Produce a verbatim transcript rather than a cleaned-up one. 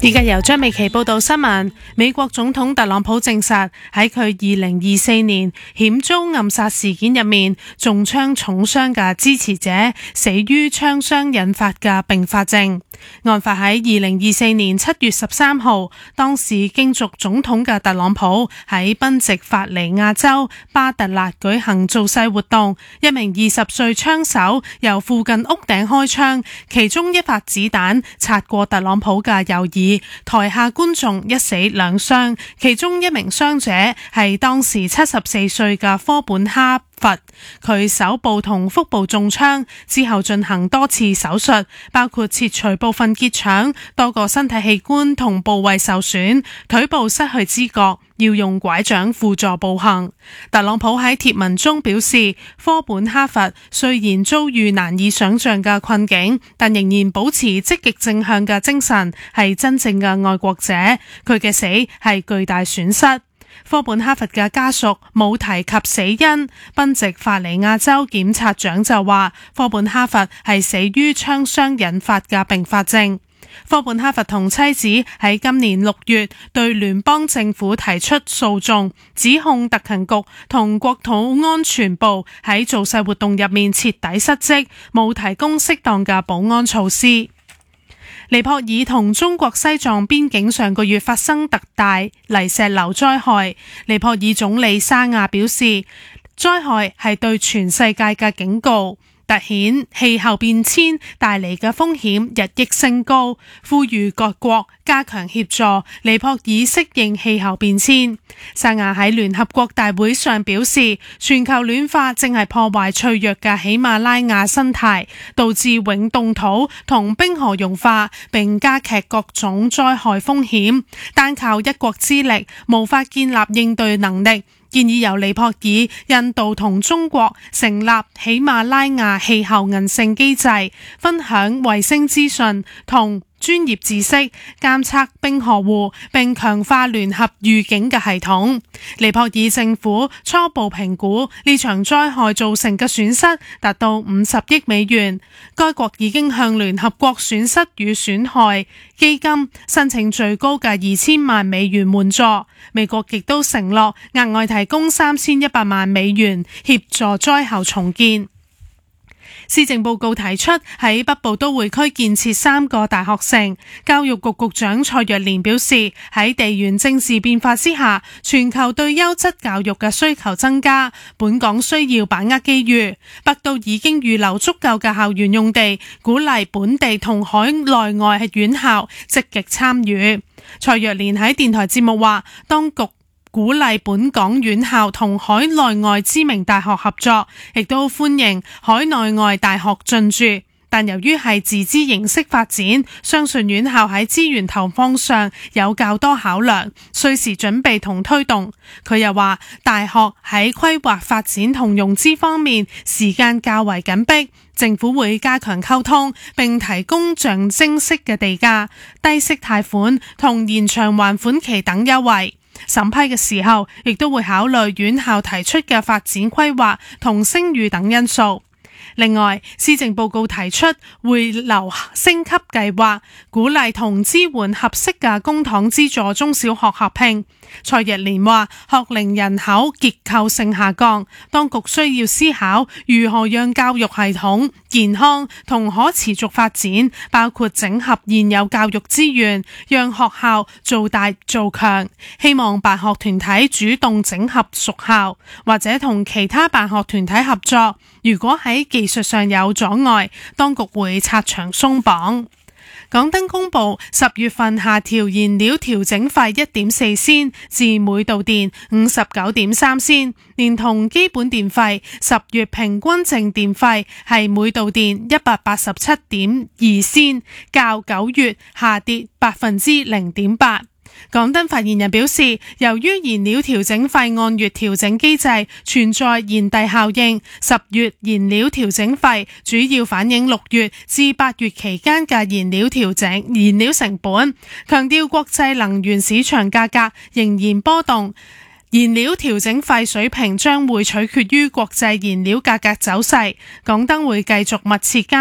而家由張美琪報道新聞。美國總統特朗普證實喺佢二零二四年險遭暗殺事件入面，中槍重傷嘅支持者死於槍傷引發嘅併發症。案發喺二零二四年七月十三號，當時競逐總統嘅特朗普喺賓夕法尼亞州巴特勒舉行造勢活動，一名二十歲槍手由附近屋頂開槍，其中一發子彈擦過特朗普嘅右耳，台下觀眾一死兩傷，其中一名傷者係當時七十四歲嘅科本哈佛，佢手部同腹部中槍之後進行多次手術，包括切除部分結腸，多個身體器官同部位受損，腿部失去知覺，要用拐杖輔助步行。特朗普喺貼文中表示，科本哈佛雖然遭遇難以想象嘅困境，但仍然保持積極正向嘅精神，係真正嘅愛國者。佢嘅死係巨大損失。科本哈佛嘅家屬冇提及死因，賓夕法尼亞州檢察長就話科本哈佛係死於槍傷引發嘅併發症。科本哈佛同妻子喺今年六月對聯邦政府提出訴訟，指控特勤局同國土安全部喺造勢活動入面徹底失職，冇提供適當嘅保安措施。尼泊爾同中國西藏邊境上個月發生特大泥石流災害，尼泊爾總理沙亞表示，災害係對全世界嘅警告，凸顯氣候變遷帶嚟嘅風險日益升高，呼籲各國加強協助尼泊爾適應氣候變遷。沙亞喺聯合國大會上表示，全球暖化正係破壞脆弱嘅喜馬拉雅生態，導致永凍土同冰河融化，並加劇各種災害風險。單靠一國之力無法建立應對能力，建議由尼泊爾、印度同中國成立喜馬拉雅氣候韌性機制，分享衛星資訊同專業知識，監測冰河湖，並強化聯合預警嘅系統。尼泊爾政府初步評估呢場災害造成嘅損失達到五十億美元。該國已經向聯合國損失與損害基金申請最高嘅二千萬美元援助。美國亦都承諾額外提供三千一百萬美元協助災後重建。施政報告提出喺北部都會區建設三個大學城。教育局局長蔡若蓮表示，喺地緣政治變化之下，全球對優質教育嘅需求增加，本港需要把握機遇。北都已經預留足夠嘅校園用地，鼓勵本地同海內外院校積極參與。蔡若蓮喺電台節目話，當局鼓勵本港院校同海內外知名大學合作，亦都歡迎海內外大學進駐。但由於係自資形式發展，相信院校喺資源投放上有較多考量，需時準備同推動。佢又話，大學喺規劃發展同融資方面時間較為緊迫，政府會加強溝通，並提供象徵式嘅地價、低息貸款同延長還款期等優惠。審批嘅時候，亦都會考慮院校提出嘅發展規劃同聲譽等因素。另外，施政報告提出回流升級計劃，鼓勵同支援合適嘅公帑資助中小學合併。蔡若蓮話，學齡人口結構性下降，當局需要思考如何讓教育系統健康同可持續發展，包括整合現有教育資源，讓學校做大做強。希望辦學團體主動整合屬校，或者同其他辦學團體合作。如果喺技術上有阻礙，當局會拆牆鬆綁。港燈公布十月份下調燃料調整費一點四仙至每度電五十九點三仙，連同基本電費，十月平均淨電費係每度電一百八十七點二仙，較九月下跌百分之零點八。港燈發言人表示，由於燃料調整費按月調整機制存在延遞效應，十月燃料調整費主要反映六月至八月期間嘅燃料調整燃料成本，強調國際能源市場價格仍然波動，燃料調整費水平將會取決於國際燃料價格走勢，港燈會繼續密切監